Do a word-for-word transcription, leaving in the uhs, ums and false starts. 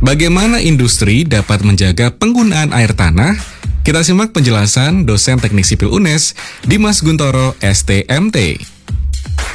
Bagaimana industri dapat menjaga penggunaan air tanah? Kita simak penjelasan dosen teknik sipil U N E S, Dimas Guntoro, S T M T.